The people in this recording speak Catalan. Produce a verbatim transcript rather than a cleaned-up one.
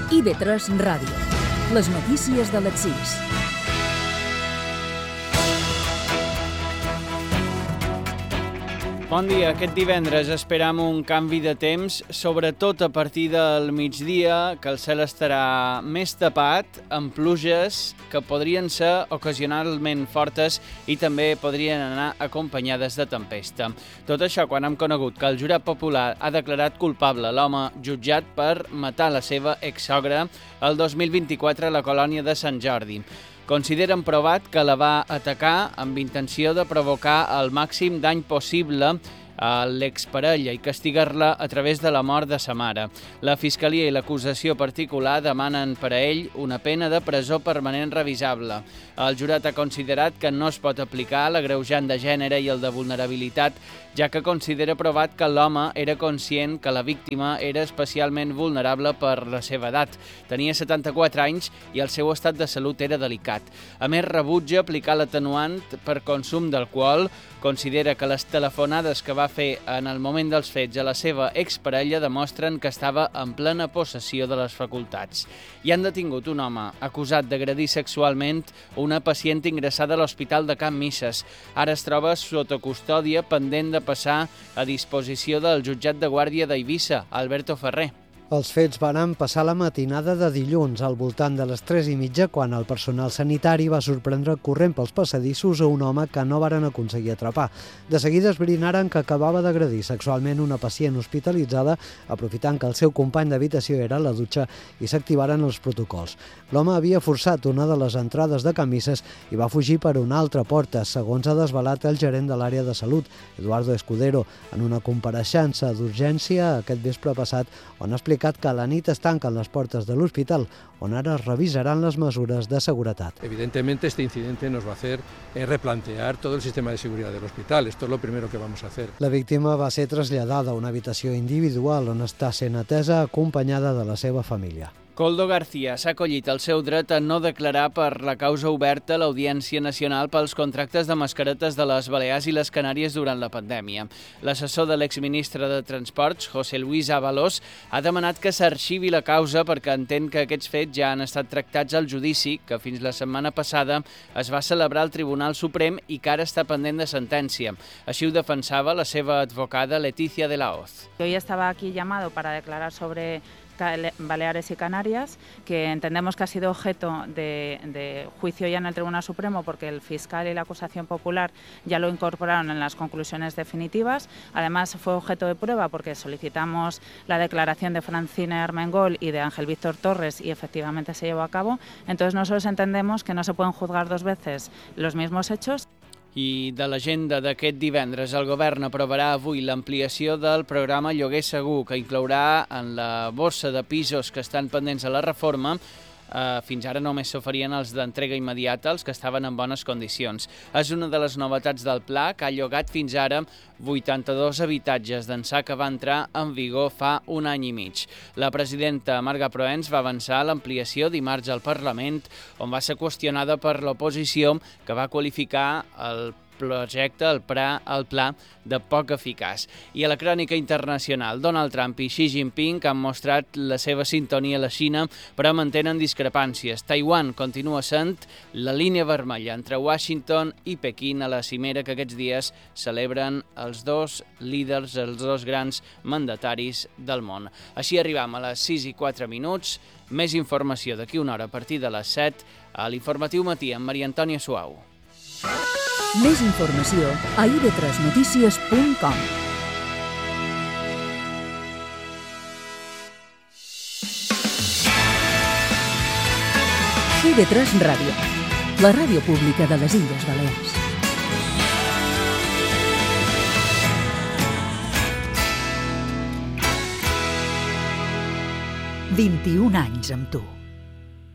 I ve tres Ràdio. Les notícies de les sis. Bon dia. Aquest divendres esperam un canvi de temps, sobretot a partir del migdia, que el cel estarà més tapat, amb pluges que podrien ser ocasionalment fortes i també podrien anar acompanyades de tempesta. Tot això quan hem conegut que el jurat popular ha declarat culpable l'home jutjat per matar la seva exsogra el dos mil vint-i-quatre a la colònia de Sant Jordi. Consideren provat que la va atacar amb intenció de provocar el màxim dany possible a l'exparella i castigar-la a través de la mort de sa mare. La Fiscalia i l'acusació particular demanen per a ell una pena de presó permanent revisable. El jurat ha considerat que no es pot aplicar l'agreujant de gènere i el de vulnerabilitat, ja que considera provat que l'home era conscient que la víctima era especialment vulnerable per la seva edat. Tenia setanta-quatre anys i el seu estat de salut era delicat. A més, rebutja aplicar l'atenuant per consum d'alcohol. Considera que les telefonades que va fer en el moment dels fets a la seva exparella demostren que estava en plena possessió de les facultats. I han detingut un home acusat d'agredir sexualment una pacient ingressada a l'Hospital de Can Misses. Ara es troba sota custòdia pendent de passar a disposició del jutjat de guàrdia d'Eivissa, Alberto Ferrer. Els fets van passar la matinada de dilluns, al voltant de les tres i mitja, quan el personal sanitari va sorprendre corrent pels passadissos a un home que no varen aconseguir atrapar. De seguida esbrinaren que acabava d'agredir sexualment una pacient hospitalitzada, aprofitant que el seu company d'habitació era a la dutxa i s'activaren els protocols. L'home havia forçat una de les entrades de Camises i va fugir per una altra porta, segons ha desvelat el gerent de l'àrea de salut, Eduardo Escudero, en una compareixença d'urgència aquest vespre passat, on ha explicat que a la nit es tanquen les portes de l'hospital, on ara revisaran les mesures de seguretat. Evidentemente este incidente nos va a hacer replantear todo el sistema de seguridad del hospital. Esto es lo primero que vamos a hacer. La víctima va ser traslladada a una habitació individual on està sent atesa acompanyada de la seva família. Koldo García s'ha acollit el seu dret a no declarar per la causa oberta a l'Audiència Nacional pels contractes de mascaretes de les Balears i les Canàries durant la pandèmia. L'assessor de l'exministre de Transports, José Luis Ábalos, ha demanat que s'arxivi la causa perquè entén que aquests fets ja han estat tractats al judici que fins la setmana passada es va celebrar al Tribunal Suprem i que ara està pendent de sentència. Així ho defensava la seva advocada Leticia de la Hoz. Hoy estaba aquí llamado para declarar sobre Baleares y Canarias, que entendemos que ha sido objeto de, de juicio ya en el Tribunal Supremo porque el fiscal y la acusación popular ya lo incorporaron en las conclusiones definitivas. Además fue objeto de prueba porque solicitamos la declaración de Francina Armengol y de Ángel Víctor Torres y efectivamente se llevó a cabo. Entonces nosotros entendemos que no se pueden juzgar dos veces los mismos hechos. I de l'agenda d'aquest divendres, el govern aprovarà avui l'ampliació del programa Lloguer Segur, que inclourà en la borsa de pisos que estan pendents a la reforma. Uh, fins ara només s'oferien els d'entrega immediata, els que estaven en bones condicions. És una de les novetats del pla, que ha llogat fins ara vuitanta-dos habitatges d'ençà que va entrar en vigor fa un any i mig. La presidenta Marga Proens va avançar l'ampliació dimarts al Parlament, on va ser qüestionada per l'oposició, que va qualificar el projecte, el pla, el pla de poc eficaç. I a la crònica internacional, Donald Trump i Xi Jinping han mostrat la seva sintonia a la Xina, però mantenen discrepàncies. Taiwan continua sent la línia vermella entre Washington i Pequín a la cimera que aquests dies celebren els dos líders, els dos grans mandataris del món. Així arribam a les sis i quatre minuts. Més informació d'aquí una hora a partir de les set a l'Informatiu Matí amb Maria Antònia Suau. Més informació a i ve tres notícies punt com. i ve tres Ràdio, la ràdio pública de les Illes Balears. vint-i-un anys amb tu.